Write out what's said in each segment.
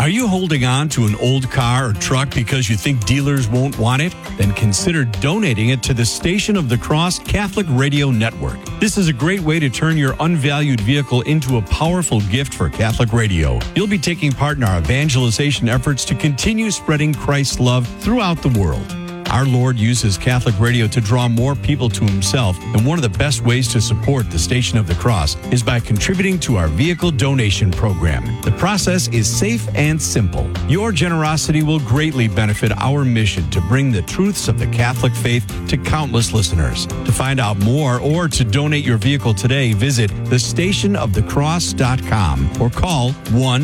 Are you holding on to an old car or truck because you think dealers won't want it? Then consider donating it to the Station of the Cross Catholic Radio Network. This is a great way to turn your unvalued vehicle into a powerful gift for Catholic radio. You'll be taking part in our evangelization efforts to continue spreading Christ's love throughout the world. Our Lord uses Catholic radio to draw more people to Himself, and one of the best ways to support the Station of the Cross is by contributing to our vehicle donation program. The process is safe and simple. Your generosity will greatly benefit our mission to bring the truths of the Catholic faith to countless listeners. To find out more or to donate your vehicle today, visit thestationofthecross.com or call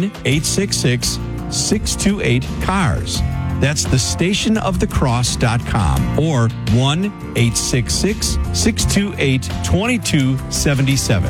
1-866-628-CARS. That's thestationofthecross.com or 1-866-628-2277.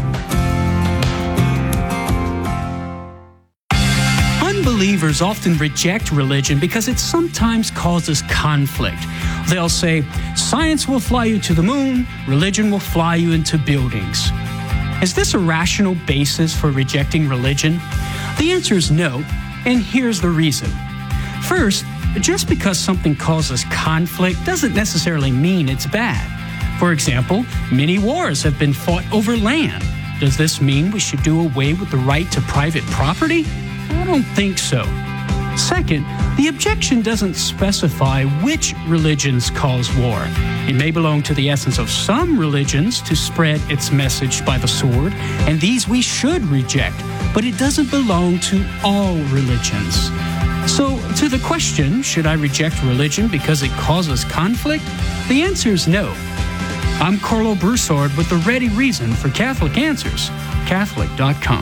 Unbelievers often reject religion because it sometimes causes conflict. They'll say, science will fly you to the moon, religion will fly you into buildings. Is this a rational basis for rejecting religion? The answer is no, and here's the reason. First, just because something causes conflict doesn't necessarily mean it's bad. For example, many wars have been fought over land. Does this mean we should do away with the right to private property? I don't think so. Second, the objection doesn't specify which religions cause war. It may belong to the essence of some religions to spread its message by the sword, and these we should reject, but it doesn't belong to all religions. So, to the question, should I reject religion because it causes conflict? The answer is no. I'm Carlo Broussard with the ready reason for Catholic Answers, Catholic.com.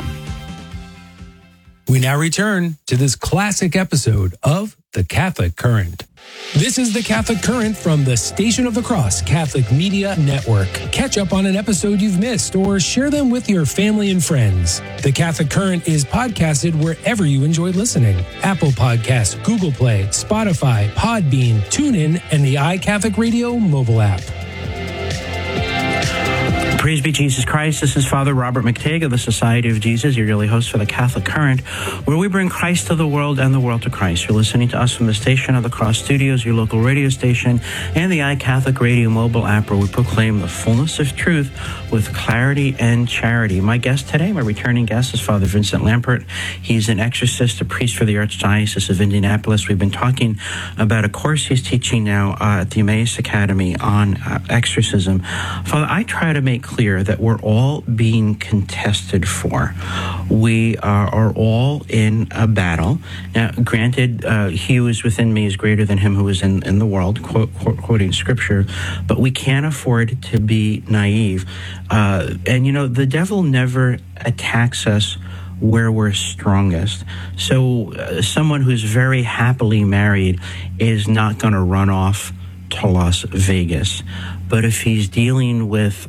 We now return to this classic episode of The Catholic Current. This is The Catholic Current from the Station of the Cross Catholic Media Network. Catch up on an episode you've missed or share them with your family and friends. The Catholic Current is podcasted wherever you enjoy listening. Apple Podcasts, Google Play, Spotify, Podbean, TuneIn, and the iCatholic Radio mobile app. Praise be Jesus Christ. This is Father Robert McTague of the Society of Jesus, your daily host for the Catholic Current, where we bring Christ to the world and the world to Christ. You're listening to us from the Station of the Cross Studios, your local radio station, and the iCatholic Radio mobile app, where we proclaim the fullness of truth with clarity and charity. My guest today, my returning guest, is Father Vincent Lampert. He's an exorcist, a priest for the Archdiocese of Indianapolis. We've been talking about a course he's teaching now at the Emmaus Academy on exorcism. Father, I try to make clear that we're all being contested for. We are all in a battle. Now, granted, he who is within me is greater than him who is in the world, quoting Scripture, but we can't afford to be naive. And, you know, the devil never attacks us where we're strongest. So someone who's very happily married is not going to run off to Las Vegas. But if he's dealing with,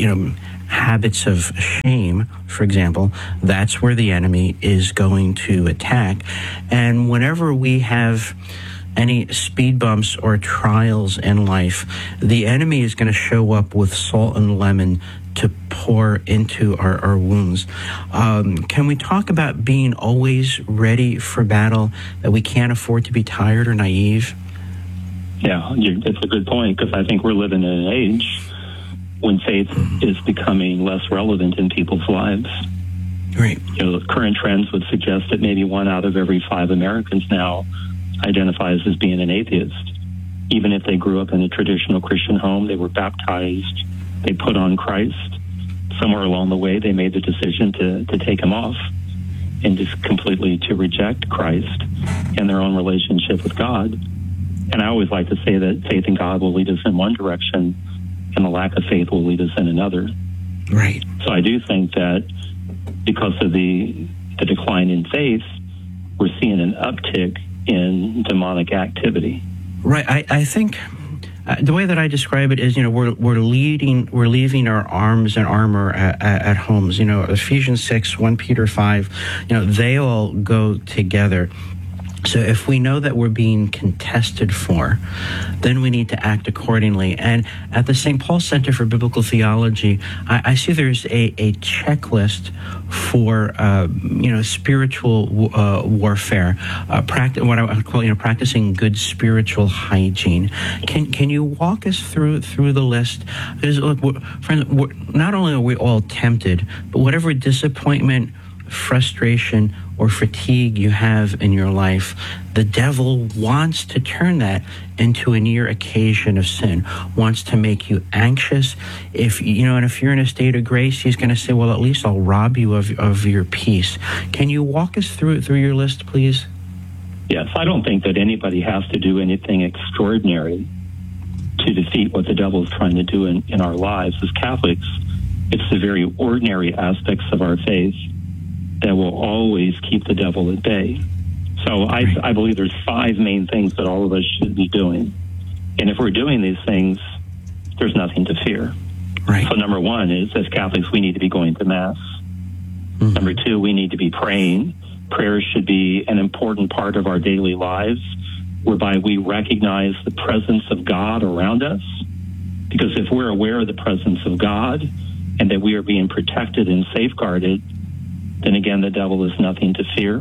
habits of shame, for example, that's where the enemy is going to attack. And whenever we have any speed bumps or trials in life, the enemy is going to show up with salt and lemon to pour into our wounds. Can we talk about being always ready for battle, that we can't afford to be tired or naive? Yeah, it's a good point, because I think we're living in an age when faith is becoming less relevant in people's lives. Right. Current trends would suggest that maybe 1 out of every 5 Americans now identifies as being an atheist. Even if they grew up in a traditional Christian home, they were baptized, they put on Christ. Somewhere along the way, they made the decision to take him off and just completely to reject Christ and their own relationship with God. And I always like to say that faith in God will lead us in one direction, and the lack of faith will lead us in another. Right. So I do think that because of the decline in faith, we're seeing an uptick in demonic activity. Right. I think the way that I describe it is, we're leaving our arms and armor at homes. Ephesians 6, 1 Peter 5, they all go together. So if we know that we're being contested for, then we need to act accordingly. And at the St. Paul Center for Biblical Theology, I see there's a checklist for spiritual warfare, what I would call practicing good spiritual hygiene. Can you walk us through the list? Because look, friends, not only are we all tempted, but whatever disappointment, frustration, or fatigue you have in your life, the devil wants to turn that into a near occasion of sin, wants to make you anxious. If you're in a state of grace, he's going to say, well, at least I'll rob you of your peace. Can you walk us through your list, please? Yes, I don't think that anybody has to do anything extraordinary to defeat what the devil is trying to do in our lives. As Catholics, it's the very ordinary aspects of our faith that will always keep the devil at bay. So I believe there's 5 main things that all of us should be doing. And if we're doing these things, there's nothing to fear. Right. So number 1 is, as Catholics, we need to be going to Mass. Mm-hmm. Number 2, we need to be praying. Prayer should be an important part of our daily lives, whereby we recognize the presence of God around us. Because if we're aware of the presence of God and that we are being protected and safeguarded, then again, the devil is nothing to fear.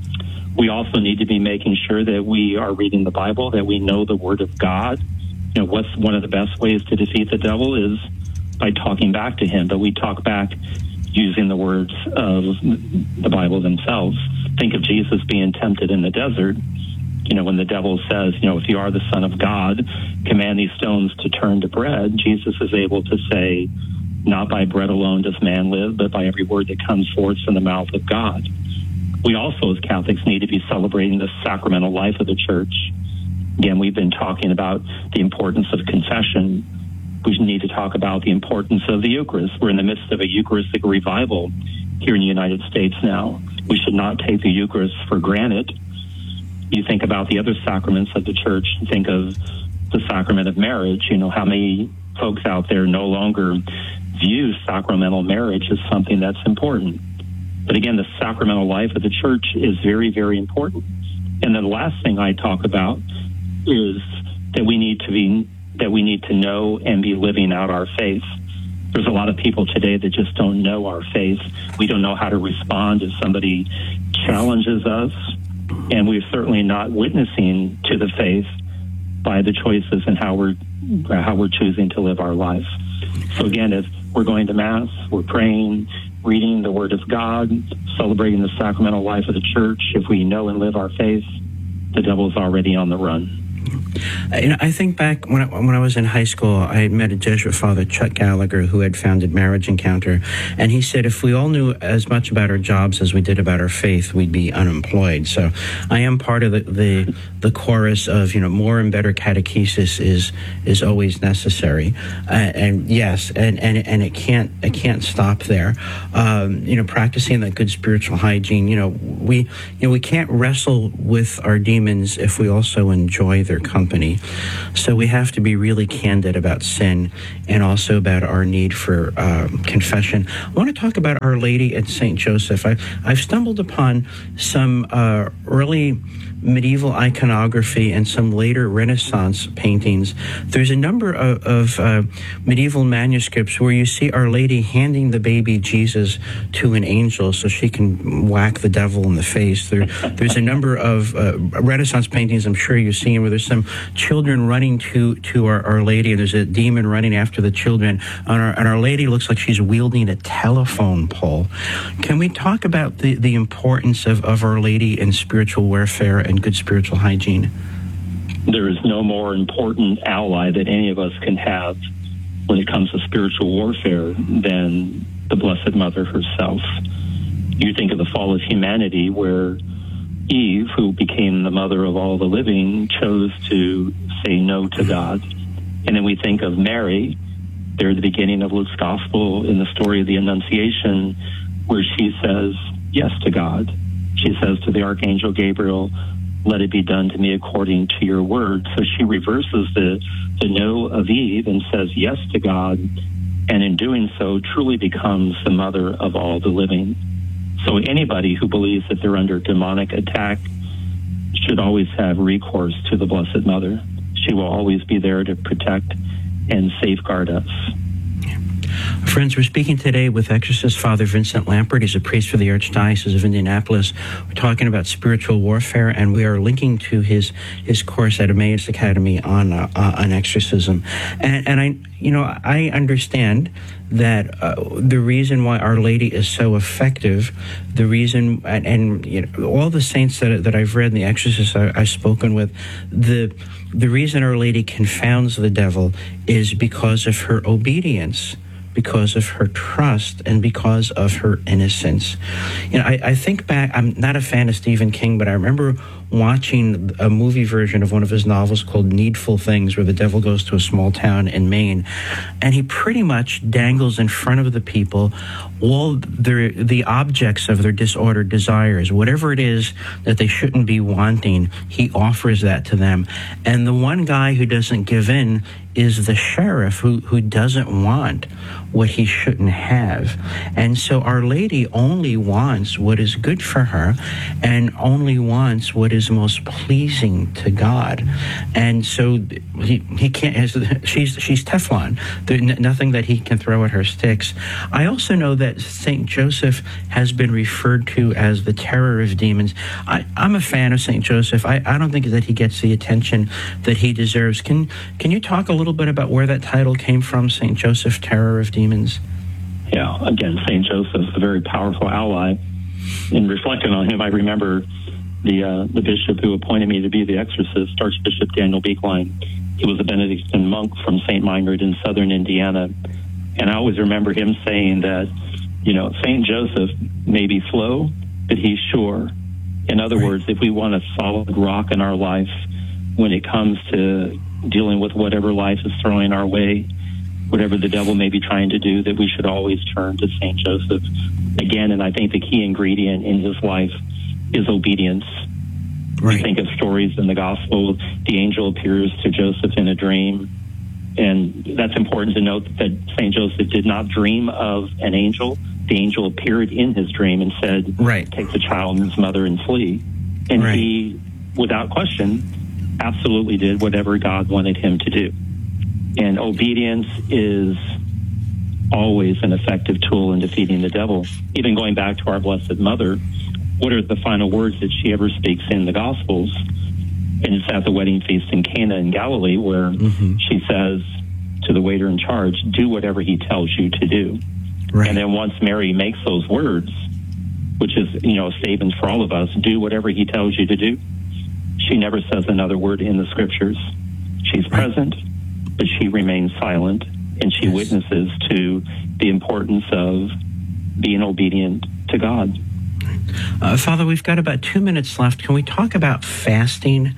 We also need to be making sure that we are reading the Bible, that we know the Word of God. What's one of the best ways to defeat the devil is by talking back to him, but we talk back using the words of the Bible themselves. Think of Jesus being tempted in the desert. When the devil says, if you are the Son of God, command these stones to turn to bread, Jesus is able to say, not by bread alone does man live, but by every word that comes forth from the mouth of God. We also, as Catholics, need to be celebrating the sacramental life of the Church. Again, we've been talking about the importance of confession. We need to talk about the importance of the Eucharist. We're in the midst of a Eucharistic revival here in the United States now. We should not take the Eucharist for granted. You think about the other sacraments of the Church. Think of the sacrament of marriage. How many folks out there no longer view sacramental marriage as something that's important. But again, the sacramental life of the Church is very, very important. And then the last thing I talk about is that we need to know and be living out our faith. There's a lot of people today that just don't know our faith. We don't know how to respond if somebody challenges us, and we're certainly not witnessing to the faith by the choices and how we're choosing to live our life. So again, if we're going to Mass, we're praying, reading the Word of God, celebrating the sacramental life of the Church, if we know and live our faith, the devil's already on the run. I think back when I was in high school, I had met a Jesuit father, Chuck Gallagher, who had founded Marriage Encounter, and he said if we all knew as much about our jobs as we did about our faith, we'd be unemployed. So I am part of the chorus of more and better catechesis is always necessary, and yes, and it can't stop there. Practicing that good spiritual hygiene. We can't wrestle with our demons if we also enjoy their company. So we have to be really candid about sin and also about our need for confession. I want to talk about Our Lady at St. Joseph. I've stumbled upon some early medieval iconography and some later Renaissance paintings. There's a number of medieval manuscripts where you see Our Lady handing the baby Jesus to an angel so she can whack the devil in the face. There's a number of Renaissance paintings I'm sure you've seen where there's some children running to Our Lady, and there's a demon running after the children, and Our Lady looks like she's wielding a telephone pole. Can we talk about the importance of Our Lady in spiritual warfare and good spiritual hygiene? There is no more important ally that any of us can have when it comes to spiritual warfare than the Blessed Mother herself. You think of the fall of humanity where Eve, who became the mother of all the living, chose to say no to God. And then we think of Mary, there at the beginning of Luke's Gospel in the story of the Annunciation, where she says yes to God. She says to the Archangel Gabriel, let it be done to me according to your word. So she reverses the no of Eve and says yes to God, and in doing so truly becomes the mother of all the living. So anybody who believes that they're under demonic attack, should always have recourse to the Blessed Mother. She will always be there to protect and safeguard us. Friends, we're speaking today with exorcist Father Vincent Lampert. He's a priest for the Archdiocese of Indianapolis. We're talking about spiritual warfare, and we are linking to his course at Emmaus Academy on exorcism. And I understand that the reason why Our Lady is so effective, the reason, and all the saints that I've read and the exorcists I've spoken with, the reason Our Lady confounds the devil is because of her obedience, because of her trust, and because of her innocence. I think back, I'm not a fan of Stephen King, but I remember watching a movie version of one of his novels called Needful Things, where the devil goes to a small town in Maine, and he pretty much dangles in front of the people all the objects of their disordered desires. Whatever it is that they shouldn't be wanting, he offers that to them. And the one guy who doesn't give in is the sheriff who doesn't want what he shouldn't have. And so Our Lady only wants what is good for her and only wants what is most pleasing to God. And so he can't, she's Teflon. There's nothing that he can throw at her sticks. I also know that St. Joseph has been referred to as the terror of demons. I'm a fan of St. Joseph. I don't think that he gets the attention that he deserves. Can you talk a little bit about where that title came from, St. Joseph, terror of demons? Yeah, again, St. Joseph's a very powerful ally. In reflecting on him, I remember the bishop who appointed me to be the exorcist, Archbishop Daniel Beekline. He was a Benedictine monk from St. Meinrad in southern Indiana. And I always remember him saying that, St. Joseph may be slow, but he's sure. In other words, if we want a solid rock in our life when it comes to dealing with whatever life is throwing our way, whatever the devil may be trying to do, that we should always turn to St. Joseph. Again, and I think the key ingredient in his life is obedience. Right. We think of stories in the gospel. The angel appears to Joseph in a dream. And that's important to note that St. Joseph did not dream of an angel. The angel appeared in his dream and said, right, take the child and his mother and flee. And right, he, without question, absolutely did whatever God wanted him to do. And obedience is always an effective tool in defeating the devil. Even going back to our Blessed Mother, what are the final words that she ever speaks in the Gospels? And it's at the wedding feast in Cana in Galilee where she says to the waiter in charge, do whatever he tells you to do. Right. And then once Mary makes those words, which is, a statement for all of us, do whatever he tells you to do, she never says another word in the scriptures. She's present, but she remains silent, and she witnesses to the importance of being obedient to God. Father, we've got about 2 minutes left. Can we talk about fasting?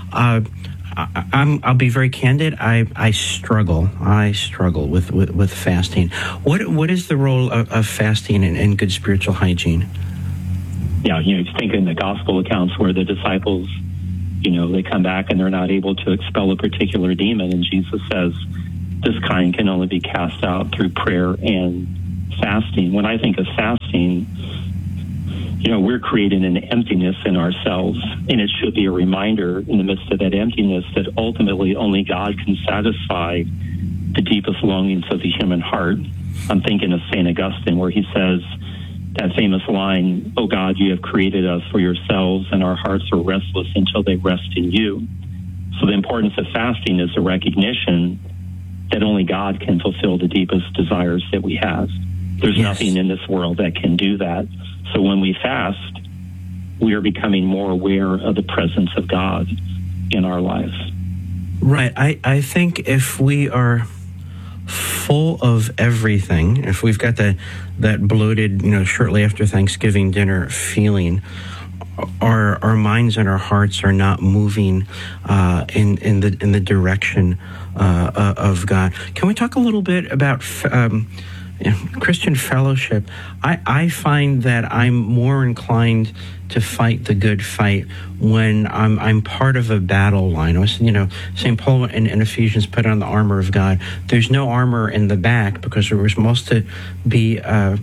I'll be very candid. I struggle. with fasting. What is the role of fasting in good spiritual hygiene? Yeah, you think in the gospel accounts where the disciples, they come back and they're not able to expel a particular demon, and Jesus says, this kind can only be cast out through prayer and fasting. When I think of fasting, we're creating an emptiness in ourselves, and it should be a reminder in the midst of that emptiness that ultimately only God can satisfy the deepest longings of the human heart. I'm thinking of St. Augustine, where he says that famous line, "Oh God, you have created us for yourselves, and our hearts are restless until they rest in you." So the importance of fasting is a recognition that only God can fulfill the deepest desires that we have. There's nothing in this world that can do that. So when we fast, we are becoming more aware of the presence of God in our lives. Right. I think if we are full of everything, if we've got that bloated, shortly after Thanksgiving dinner feeling, our minds and our hearts are not moving in the direction of God. Can we talk a little bit about Christian fellowship? I find that I'm more inclined to fight the good fight when I'm part of a battle line. St. Paul in Ephesians put on the armor of God. There's no armor in the back because there was supposed to be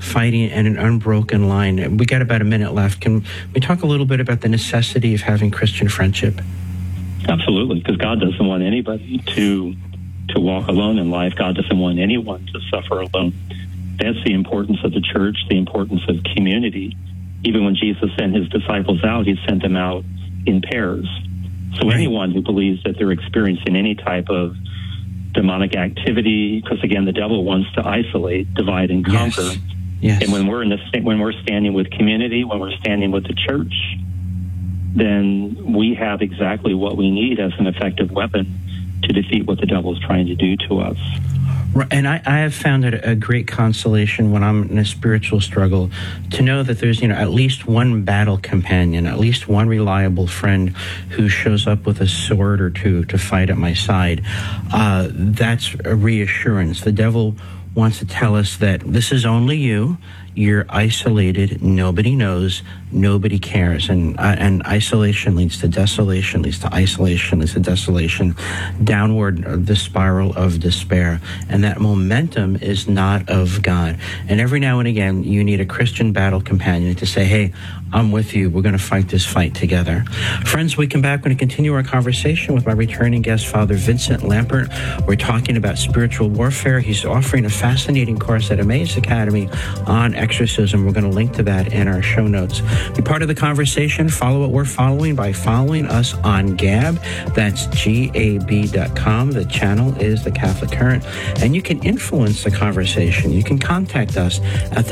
fighting in an unbroken line. We got about a minute left. Can we talk a little bit about the necessity of having Christian friendship? Absolutely, because God doesn't want anybody to walk alone in life. God doesn't want anyone to suffer alone. That's the importance of the church, the importance of community. Even when Jesus sent his disciples out, he sent them out in pairs. So anyone who believes that they're experiencing any type of demonic activity, because again, the devil wants to isolate, divide, and conquer. Yes. And when we're standing with community, when we're standing with the church, then we have exactly what we need as an effective weapon to defeat what the devil is trying to do to us. And I have found it a great consolation when I'm in a spiritual struggle to know that there's, at least one battle companion, at least one reliable friend who shows up with a sword or two to fight at my side. That's a reassurance. The devil wants to tell us that this is only you. You're isolated. Nobody knows. Nobody cares. And isolation leads to desolation, leads to isolation, leads to desolation, downward the spiral of despair. And that momentum is not of God. And every now and again, you need a Christian battle companion to say, hey, I'm with you. We're going to fight this fight together. Friends, we come back. We're going to continue our conversation with my returning guest, Father Vincent Lampert. We're talking about spiritual warfare. He's offering a fascinating course at Emmaus Academy on exorcism. We're going to link to that in our show notes. Be part of the conversation. Follow what we're following by following us on Gab. That's gab.com. The channel is The Catholic Current. And you can influence the conversation. You can contact us at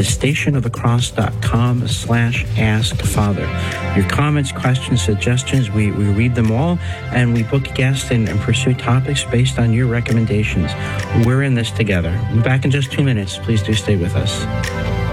thestationofthecross.com/askfather. Your comments, questions, suggestions, we read them all, and we book guests and pursue topics based on your recommendations. We're in this together. We'll be back in just 2 minutes. Please do stay with us.